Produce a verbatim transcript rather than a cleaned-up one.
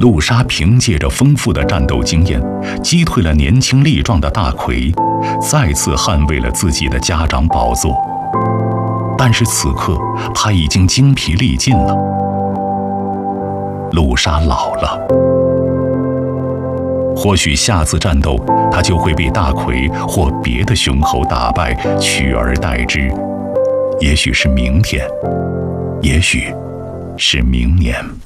陆沙凭借着丰富的战斗经验，击退了年轻力壮的大魁，再次捍卫了自己的家长宝座。但是此刻，他已经精疲力尽了。陆沙老了，或许下次战斗，他就会被大魁或别的雄猴打败，取而代之。也许是明天，也许是明年。